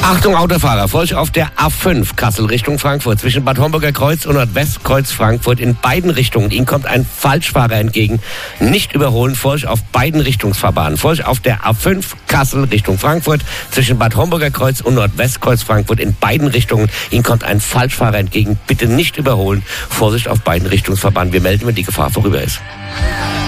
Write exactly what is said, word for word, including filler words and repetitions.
Achtung Autofahrer, Vorsicht auf der A fünf Kassel Richtung Frankfurt zwischen Bad Homburger Kreuz und Nordwestkreuz Frankfurt in beiden Richtungen. Ihnen kommt ein Falschfahrer entgegen. Nicht überholen, Vorsicht auf beiden Richtungsfahrbahnen. Vorsicht auf der A fünf Kassel Richtung Frankfurt zwischen Bad Homburger Kreuz und Nordwestkreuz Frankfurt in beiden Richtungen. Ihnen kommt ein Falschfahrer entgegen. Bitte nicht überholen. Vorsicht auf beiden Richtungsfahrbahnen. Wir melden, wenn die Gefahr vorüber ist.